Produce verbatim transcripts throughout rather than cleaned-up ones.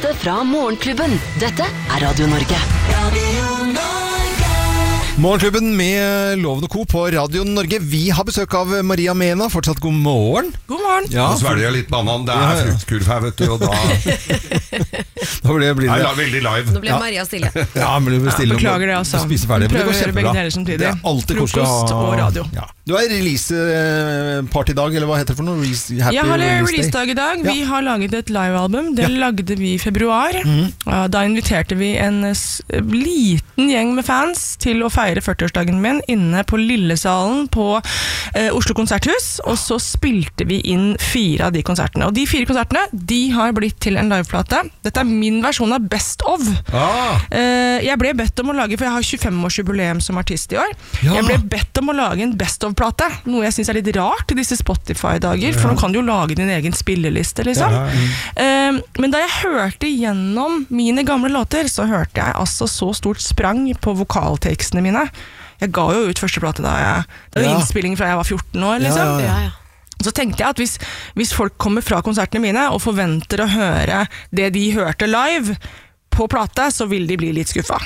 beste fra Morgenklubben. Dette er Radio Norge. Radio Norge. Morgenklubben med Loven og Co. på Radio Norge. Vi har besøk av Maria Mena. Fortsatt god morgen. God morgen. Ja, Nå svelger jeg litt banan. Det er fruktkurv her, vet du. Og da Da blir det, blir det. er det veldig live. Nå ble Ja. Maria stille. Ja, men du Ja, bestiller beklager det altså. Spise ferdig. Men det Prøver går å gjøre kjempebra. begge deler samtidig. Det er alltid koselig å Frokost ha- og radio. Ja. Du har release-party-dag, eller hva heter det for noe? Release, happy Jeg har release day. releasedag i dag. Vi Ja. har laget et livealbum. Det lagde vi i februar. Ja, Da inviterte vi en s- liten gjeng med fans til å feire førtiårsdagen min inne på Lillesalen på eh, Oslo Konserthus. Og så spilte vi inn fire av de konsertene. Og de fire konsertene de har blitt til en liveplate. Dette er min versjon av Best of. Ah, Eh, jeg ble bedt om å lage, for jeg har tjuefem-årsjubileum som artist i år. Ja. Jeg ble bedt om å lage en Best of-plate, noe jeg synes er litt rart i disse Spotify-dager, for nå kan du jo lage din egen spilleliste, liksom. Ja, Eh, men da jeg hørte gjennom mine gamle låter, så hørte jeg altså så stort sprang på vokaltekstene mine. Jeg ga jo ut første plate da jeg, det var Ja. innspilling fra jeg var fjorten år, liksom. Ja, ja, Ja, ja. Så tenkte jeg at hvis, hvis folk kommer fra konsertene mine og forventer å høre det de hørte live på plate, så vil de bli litt skuffa.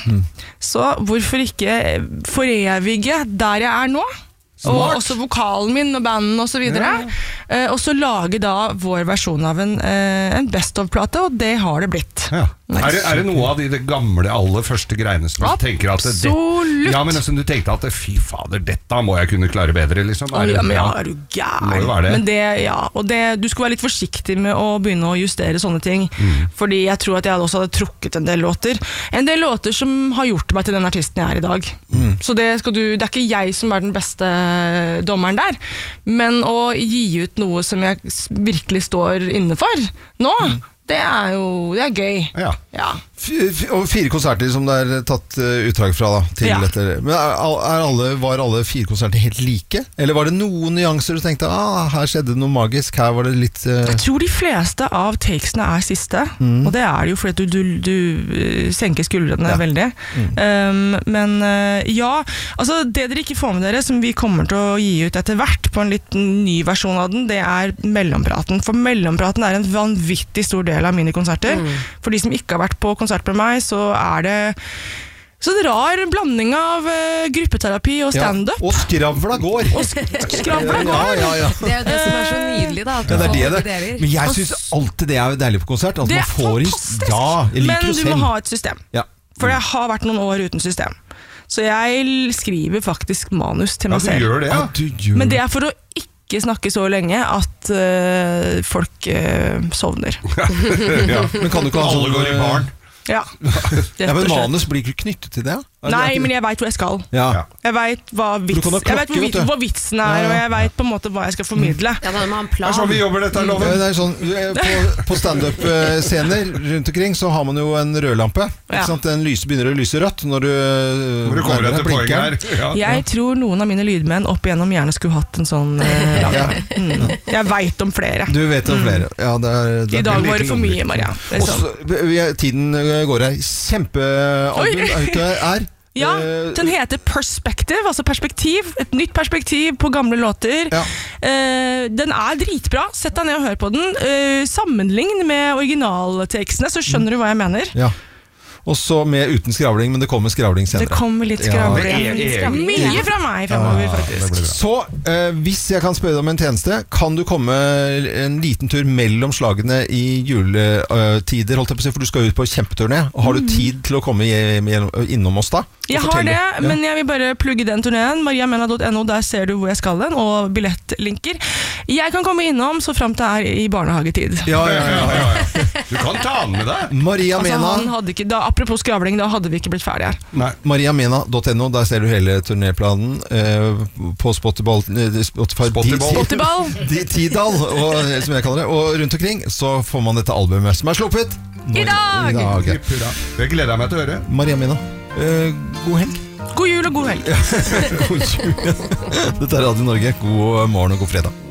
Så hvorfor ikke forevige der jeg er nå? Og også vokalen min og banden og så videre. Eh, og så lage da vår versjon av en, eh, en best of-plate, og det har det blitt. ja. Er, det, er det noe av de, de gamle, aller første greiene som du tenker at det, Absolutt. Ja, men nesten du tenkte at fy fader, dette må jeg kunne klare bedre, liksom? Er det, Ja, men ja, er du Må jo være gæren? det. Men det, ja, og det, du skal være litt forsiktig med å begynne å justere sånne ting, fordi jeg tror at jeg også hadde trukket en del låter. En del låter som har gjort meg til den artisten jeg er i dag. Så det, skal du, det er ikke jeg som er den beste dommeren der, men å gi ut noe som jeg s- virkelig står inne for nå, det er jo det er gøy. Ja. Ja. F- f- Og fire konserter som det er tatt uh, utdrag fra da, til Ja. dette. Men er, er alle, var alle fire konserter helt like? Eller var det noen nyanser du tenkte, ah, her skjedde det noe magisk, her var det litt... Uh, Jeg tror de fleste av takesene er siste, og det er det jo fordi at du, du, du eh, senker skuldrene Ja. veldig. Um, men eh, ja, altså det dere ikke får med dere, som vi kommer til å gi ut etter hvert på en litt ny versjon av den, det er mellompraten. For mellompraten er en vanvittig stor del av mine konserter. For de som ikke har vært på konsert med meg, så er det så det rar blanding av eh, gruppeterapi og stand-up. Ja. Og skravla går! Og sk- skravla Ja, ja, ja. Det er jo det som er så nydelig, da. At Ja, du det er får det begge det. deler. Men jeg synes alltid det er deilig på konsert. At Det man er får i- fantastisk! Ja, jeg liker Men jo du selv. må ha et system. Ja. For jeg har vært noen år uten system. Så jeg l- skriver faktisk manus til Ja, meg du selv. gjør det, ja. Ja, du gjør Men det er for å ikke snakke så lenge at øh, folk øh, sovner. ja. Men kan du ikke ha Alle sånn, går i baren. Ja, Ja, men rett og slett. manus blir ikke knyttet til det? Er det Nei, ikke- men jeg vet hvor jeg skal. Ja. Ja. Jeg vet hva, du vits, kan ha jeg vet klokke, hvor, vet du. vits, hvor vitsen er, Ja, ja. og jeg vet på en måte hva jeg skal formidle. Ja, da må man ha en Det er plan. sånn vi jobber dette, Ja, Loven. det er sånn, eh, på, på stand-up-scener rundt omkring så har man jo en rødlampe. Ja. Ikke sant? Den lyser, begynner å lyse rødt når du, Når du kommer nærmer deg etter poenget her. blinkeren. Ja. Jeg tror noen av mine lydmenn opp igjennom gjerne skulle hatt en sånn øh, lampe. Mm. Jeg vet om flere. Du vet om flere. Ja, det er, det I er dag en var det liten for mye, lommelykt. Maria. Det er Og sånn. så- vi er- tiden eh, går her. Kjempealbum Oi. er ute er. Ja, Eh, den heter Perspective, altså perspektiv. Et nytt perspektiv på gamle låter. Ja. Eh, den er dritbra. Sett deg ned og hør på den. Eh, sammenlign med originaltekstene, så skjønner du hva jeg mener. Ja. Og så med uten skravling, men det kommer skravling senere. Det kommer litt Ja. skravling. Litt skravling. Mye fra meg fremover, Ja, det faktisk. blir bra. Så eh, hvis jeg kan spørre deg om en tjeneste, kan du komme en liten tur mellom slagene i juletider, holdt jeg på å si, for du skal ut på kjempeturné, og har du tid til å komme hjem- hjem- innom oss da? Og Mm. Jeg har fortelle? det, men jeg vil bare plugge den turneen. mariamena punktum no, der ser du hvor jeg skal den, og billettlinker. Jeg kan komme innom så frem til jeg er i barnehagetid. Ja, ja, ja, ja, ja. Du kan ta den med deg. Maria Altså, Mena, han hadde ikke, da, apropos skravling, da hadde vi ikke blitt ferdige her. Nei. mariamena punktum no, der ser du hele turnéplanen eh, på Spotify, eh, Spotify Spotiball. Spottiball! Di- Tidal, og, som jeg kaller det, og rundt omkring så får man dette albumet som er sluppet I dag! I dag. Hipp hurra. Det gleder jeg meg til å høre. Maria Mena, eh, god helg. God jul og god helg. God jul. Dette er Radio Norge. God morgen og god fredag.